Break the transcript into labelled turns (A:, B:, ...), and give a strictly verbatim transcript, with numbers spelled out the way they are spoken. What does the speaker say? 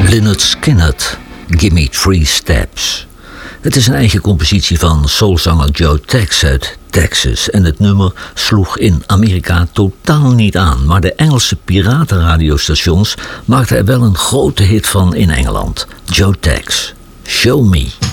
A: Lynyrd Skynyrd, Gimme Three Steps. Het is een eigen compositie van soulzanger Joe Tex uit Texas. En het nummer sloeg in Amerika totaal niet aan. Maar de Engelse piratenradiostations maakten er wel een grote hit van in Engeland. Joe Tex, Show Me.